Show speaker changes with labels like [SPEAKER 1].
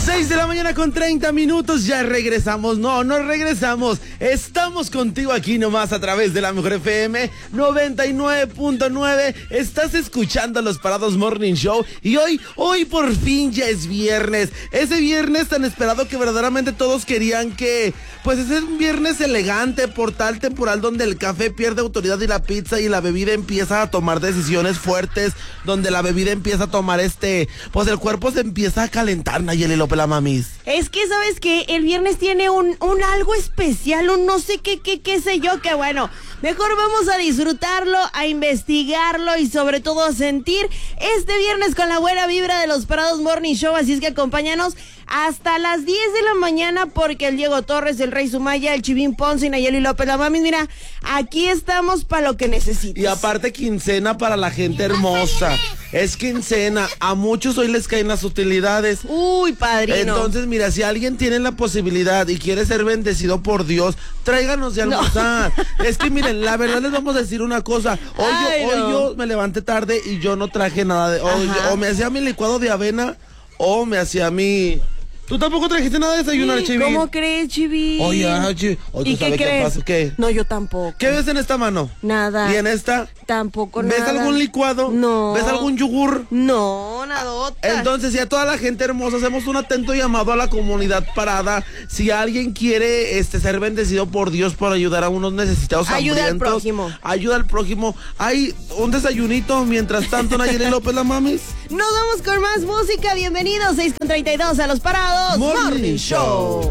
[SPEAKER 1] 6 de la mañana con 30 minutos, ya regresamos, no regresamos, estamos contigo aquí nomás a través de la Mejor FM 99.9, estás escuchando Los Parados Morning Show y hoy por fin ya es viernes, ese viernes tan esperado que verdaderamente todos querían que, pues es un viernes elegante por tal temporal donde el café pierde autoridad y la pizza y la bebida empieza a tomar decisiones fuertes, donde la bebida empieza a tomar pues el cuerpo se empieza a calentar, Nayeli López, la mamis.
[SPEAKER 2] Es que, ¿sabes qué? El viernes tiene un algo especial, un no sé qué sé yo, que bueno, mejor vamos a disfrutarlo, a investigarlo y sobre todo a sentir este viernes con la buena vibra de Los Parados Morning Show, así es que acompáñanos hasta las 10 de la mañana porque el Diego Torres, el Rey Sumaya, el Chivín Ponce y Nayeli López, la mamis, mira, aquí estamos para lo que necesites.
[SPEAKER 1] Y aparte quincena para la gente hermosa, es quincena, a muchos hoy les caen las utilidades.
[SPEAKER 2] Uy, padrino.
[SPEAKER 1] Entonces, mira, si alguien tiene la posibilidad y quiere ser bendecido por Dios, tráiganos de almorzar. No. Es que miren, la verdad les vamos a decir una cosa. Hoy yo me levanté tarde y yo no traje nada de... O me hacía mi licuado de avena o me hacía mi... ¿Tú tampoco trajiste nada de desayunar, Chivi?
[SPEAKER 2] ¿Cómo crees, Chivi?
[SPEAKER 1] Oye, Chivi.
[SPEAKER 2] ¿Y qué crees?
[SPEAKER 1] Pasa? ¿Qué?
[SPEAKER 2] No, yo tampoco.
[SPEAKER 1] ¿Qué ves en esta mano?
[SPEAKER 2] Nada.
[SPEAKER 1] ¿Y en esta?
[SPEAKER 2] Tampoco
[SPEAKER 1] ¿Ves
[SPEAKER 2] nada.
[SPEAKER 1] ¿Ves algún licuado?
[SPEAKER 2] No.
[SPEAKER 1] ¿Ves algún yogur?
[SPEAKER 2] No, nadota.
[SPEAKER 1] Entonces, si a toda la gente hermosa hacemos un atento llamado a la comunidad parada, si alguien quiere ser bendecido por Dios por ayudar a unos necesitados hambrientos.
[SPEAKER 2] Ayuda al prójimo.
[SPEAKER 1] Ayuda al prójimo. Hay un desayunito, mientras tanto, Nayeli López, la mamis.
[SPEAKER 2] Nos vamos con más música. Bienvenidos, 6:32 a Los Parados
[SPEAKER 1] Morning Show.